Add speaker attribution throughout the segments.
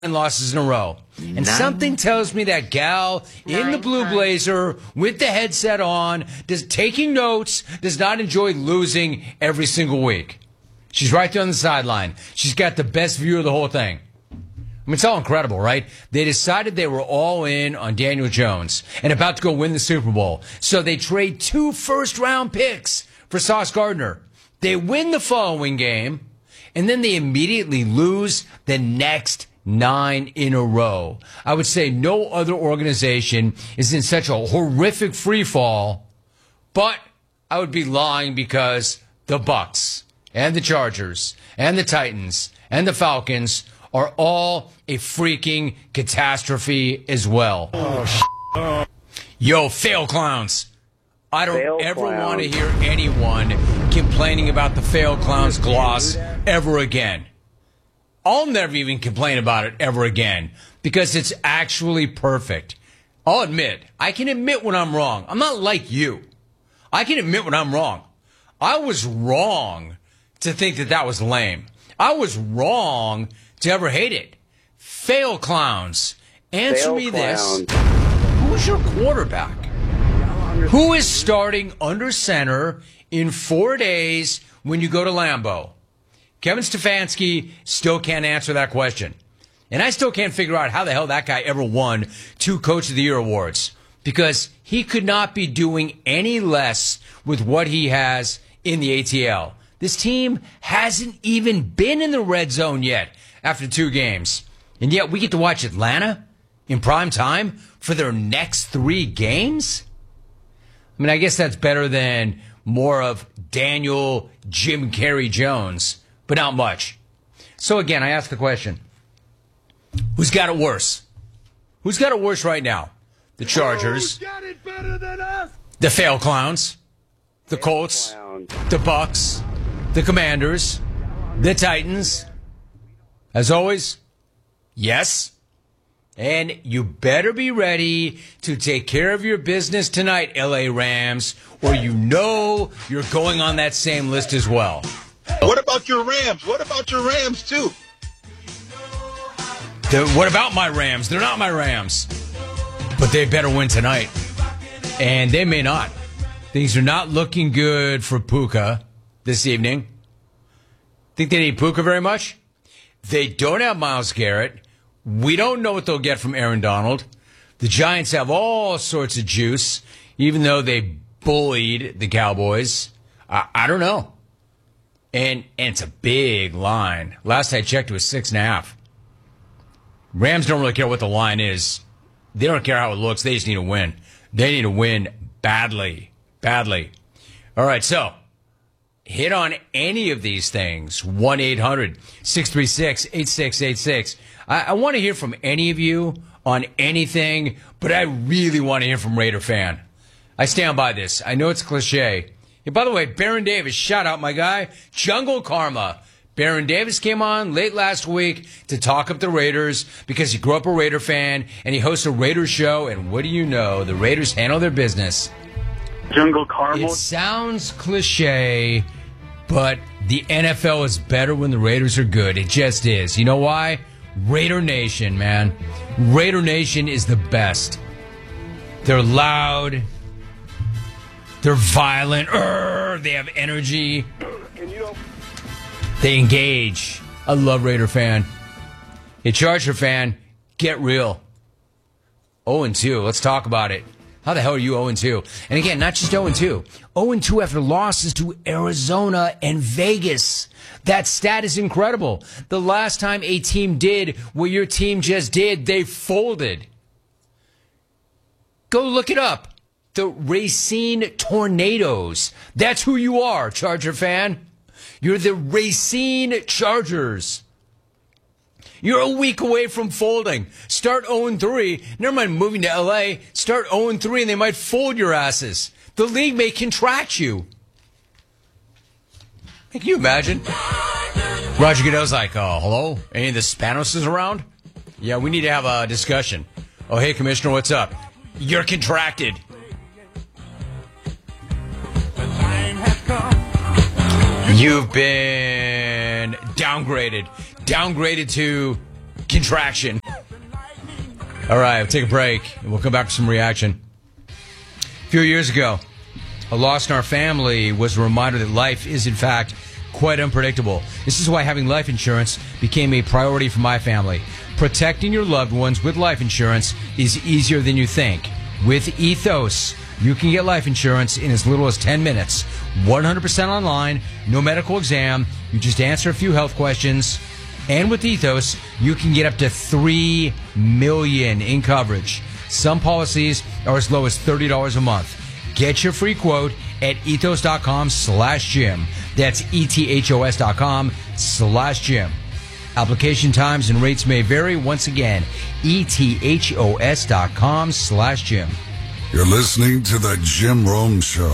Speaker 1: losses in a row. And something tells me that gal in the blue blazer with the headset on, taking notes, does not enjoy losing every single week. She's right there on the sideline. She's got the best view of the whole thing. I mean, it's all incredible, right? They decided they were all in on Daniel Jones and about to go win the Super Bowl. So they trade 2 first-round picks for Sauce Gardner. They win the following game, and then they immediately lose the next 9 in a row. I would say no other organization is in such a horrific free fall, but I would be lying because the Bucs and the Chargers and the Titans and the Falcons are all a freaking catastrophe as well. Yo, fail clowns. I don't ever want to hear anyone complaining about the fail clowns gloss ever again. I'll never even complain about it ever again because it's actually perfect. I'll admit, I can admit when I'm wrong. I'm not like you. I can admit when I'm wrong. I was wrong to think that was lame. I was wrong to ever hate it. Fail clowns. Answer me this. Who's your quarterback? Who is starting under center in 4 days when you go to Lambeau? Kevin Stefanski still can't answer that question. And I still can't figure out how the hell that guy ever won 2 Coach of the Year awards. Because he could not be doing any less with what he has in the ATL. This team hasn't even been in the red zone yet after 2 games. And yet we get to watch Atlanta in prime time for their next 3 games? I mean, I guess that's better than more of Daniel Jim Carrey Jones, but not much. So again, I ask the question, who's got it worse? Who's got it worse right now? The Chargers,
Speaker 2: who's got it better than us?
Speaker 1: The fail clowns, the Colts, the Bucs, the Commanders, the Titans. As always, yes. And you better be ready to take care of your business tonight, LA Rams, or you know you're going on that same list as well.
Speaker 2: What about your Rams? What about your Rams, too?
Speaker 1: What about my Rams? They're not my Rams. But they better win tonight. And they may not. Things are not looking good for Puka this evening. Think they need Puka very much? They don't have Myles Garrett. We don't know what they'll get from Aaron Donald. The Giants have all sorts of juice, even though they bullied the Cowboys. I don't know. And it's a big line. Last I checked, it was 6.5. Rams don't really care what the line is. They don't care how it looks. They just need to win. They need to win badly. Badly. All right, so hit on any of these things. 1-800-636-8686. I want to hear from any of you on anything, but I really want to hear from Raider fan. I stand by this. I know it's cliche. Hey, by the way, Baron Davis, shout out my guy, Jungle Karma. Baron Davis came on late last week to talk up the Raiders because he grew up a Raider fan and he hosts a Raiders show. And what do you know? The Raiders handle their business.
Speaker 3: Jungle Karma.
Speaker 1: It sounds cliche, but the NFL is better when the Raiders are good. It just is. You know why? Raider Nation, man. Raider Nation is the best. They're loud. They're violent. They have energy. They engage. I love Raider fan. Hey, Charger fan, get real. 0-2. Let's talk about it. How the hell are you 0-2? And again, not just 0-2. 0-2 after losses to Arizona and Vegas. That stat is incredible. The last time a team did what your team just did, they folded. Go look it up. The Racine Tornadoes. That's who you are, Charger fan. You're the Racine Chargers. You're a week away from folding. Start 0-3. Never mind moving to L.A. Start 0-3 and they might fold your asses. The league may contract you. Can you imagine? Roger Goodell's like, hello? Any of the Spanos around? Yeah, we need to have a discussion. Oh, hey, Commissioner, what's up? You're contracted. You've been downgraded. Downgraded to contraction. All right, we'll take a break, and we'll come back with some reaction. A few years ago, a loss in our family was a reminder that life is, in fact, quite unpredictable. This is why having life insurance became a priority for my family. Protecting your loved ones with life insurance is easier than you think. With Ethos, you can get life insurance in as little as 10 minutes. 100% online, no medical exam. You just answer a few health questions. And with Ethos, you can get up to $3 million in coverage. Some policies are as low as $30 a month. Get your free quote at ethos.com/Jim. That's ethos.com/Jim. Application times and rates may vary. Once again, ethos.com/Jim.
Speaker 3: You're listening to The Jim Rome Show.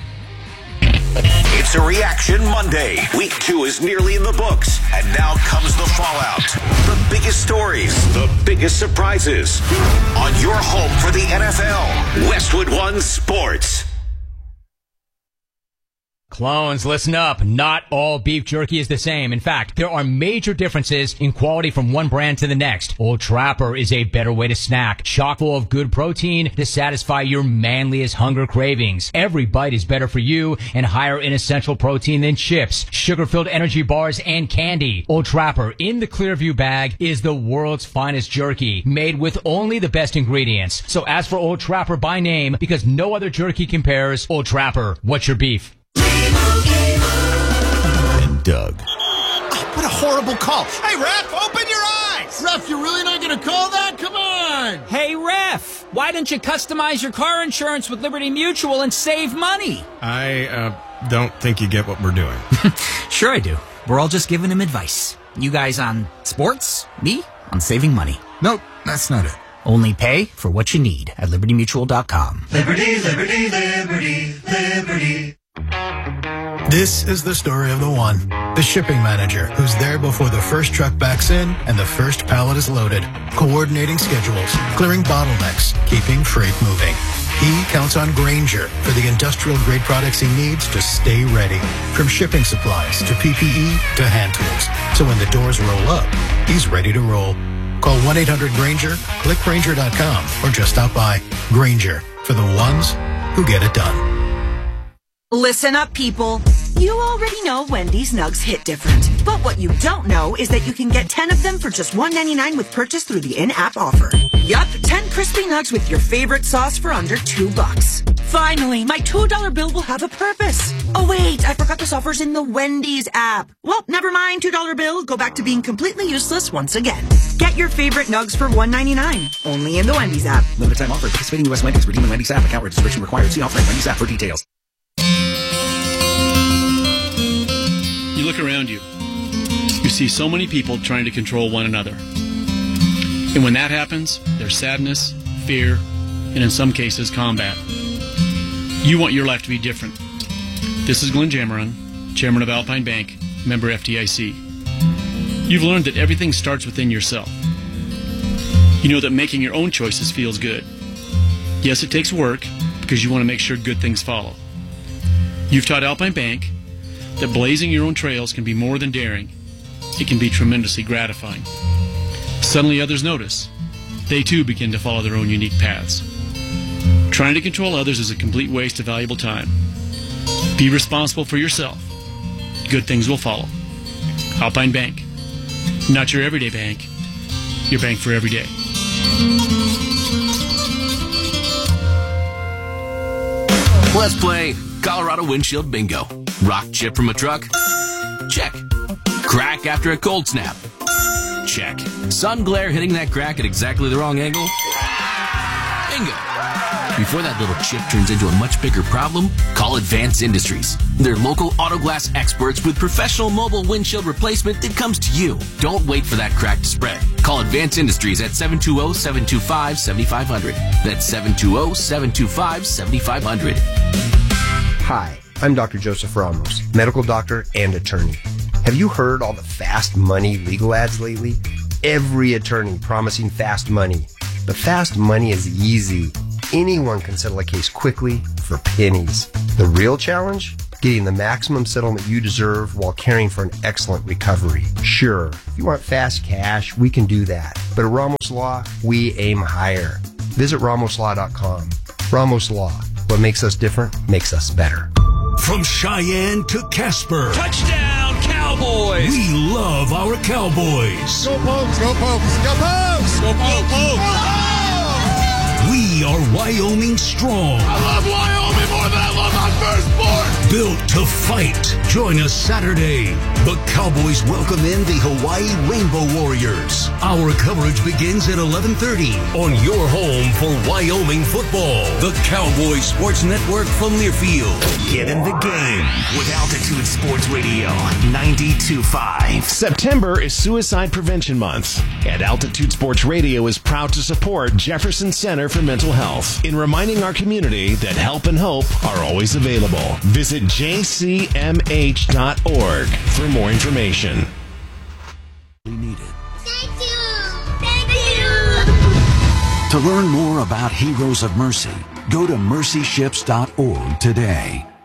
Speaker 4: It's a Reaction Monday. Week 2 is nearly in the books. And now comes the fallout. The biggest stories, the biggest surprises. On your home for the NFL, Westwood One Sports.
Speaker 5: Clones, listen up. Not all beef jerky is the same. In fact, there are major differences in quality from one brand to the next. Old Trapper is a better way to snack, chock full of good protein to satisfy your manliest hunger cravings. Every bite is better for you and higher in essential protein than chips, sugar-filled energy bars, and candy. Old Trapper in the Clearview bag is the world's finest jerky, made with only the best ingredients. So ask for Old Trapper by name because no other jerky compares. Old Trapper, what's your beef?
Speaker 4: And Doug.
Speaker 6: Oh, what a horrible call. Hey, ref, open your eyes.
Speaker 7: Ref, you're really not going to call that? Come on.
Speaker 8: Hey, ref, why don't you customize your car insurance with Liberty Mutual and save money?
Speaker 6: I don't think you get what we're doing.
Speaker 8: Sure I do. We're all just giving him advice. You guys on sports, me on saving money.
Speaker 7: Nope, that's not it.
Speaker 8: Only pay for what you need at libertymutual.com.
Speaker 9: Liberty, liberty, liberty, liberty.
Speaker 10: This is the story of the one, the shipping manager, who's there before the first truck backs in and the first pallet is loaded, coordinating schedules, clearing bottlenecks, keeping freight moving. He counts on Grainger for the industrial-grade products he needs to stay ready, from shipping supplies to PPE to hand tools. So when the doors roll up, he's ready to roll. Call 1-800-GRAINGER, click Grainger.com, or just stop by. Grainger, for the ones who get it done.
Speaker 11: Listen up, people. You already know Wendy's Nugs hit different. But what you don't know is that you can get 10 of them for just $1.99 with purchase through the in-app offer. Yup, 10 crispy nugs with your favorite sauce for under $2. Finally, my $2 bill will have a purpose. Oh wait, I forgot this offer's in the Wendy's app. Well, never mind, $2 bill. Go back to being completely useless once again. Get your favorite nugs for $1.99. Only in the Wendy's app.
Speaker 12: Limited time offer. Participating U.S. Wendy's. Redeem in Wendy's app. Account registration required. See offer at Wendy's app for details.
Speaker 13: You look around you. You see so many people trying to control one another. And when that happens, there's sadness, fear, and in some cases, combat. You want your life to be different. This is Glenn Jameron, Chairman of Alpine Bank, member FDIC. You've learned that everything starts within yourself. You know that making your own choices feels good. Yes, it takes work because you want to make sure good things follow. You've taught Alpine Bank that blazing your own trails can be more than daring. It can be tremendously gratifying. Suddenly others notice. They too begin to follow their own unique paths. Trying to control others is a complete waste of valuable time. Be responsible for yourself. Good things will follow. Alpine Bank. Not your everyday bank. Your bank for every day.
Speaker 14: Let's play Colorado Windshield Bingo. Rock chip from a truck? Check. Crack after a cold snap? Check. Sun glare hitting that crack at exactly the wrong angle? Bingo. Before that little chip turns into a much bigger problem, call Advance Industries. They're local auto glass experts with professional mobile windshield replacement that comes to you. Don't wait for that crack to spread. Call Advance Industries at 720-725-7500. That's 720-725-7500.
Speaker 15: Hi, I'm Dr. Joseph Ramos, medical doctor and attorney. Have you heard all the fast money legal ads lately? Every attorney promising fast money. But fast money is easy. Anyone can settle a case quickly for pennies. The real challenge? getting the maximum settlement you deserve while caring for an excellent recovery. Sure, if you want fast cash, we can do that. But at Ramos Law, we aim higher. Visit RamosLaw.com. Ramos Law. What makes us different makes us better.
Speaker 16: From Cheyenne to Casper.
Speaker 17: Touchdown, Cowboys!
Speaker 16: We love our Cowboys.
Speaker 7: Go Pokes! Go Pokes! Go Pokes! Go Pokes!
Speaker 16: We are Wyoming strong.
Speaker 7: I love Wyoming more than I love my firstborn.
Speaker 16: Built to fight. Join us Saturday. The Cowboys welcome in the Hawaii Rainbow Warriors. Our coverage begins at 11:30 on your home for Wyoming football. The Cowboys Sports Network from Learfield.
Speaker 4: Get in the game with Altitude Sports Radio 92.5.
Speaker 18: September is Suicide Prevention Month, and Altitude Sports Radio is proud to support Jefferson Center for Mental Health in reminding our community that help and hope are always available. Visit jcmh.org for more information.
Speaker 16: We need it.
Speaker 9: Thank you. Thank you.
Speaker 19: To learn more about Heroes of Mercy, go to mercyships.org today.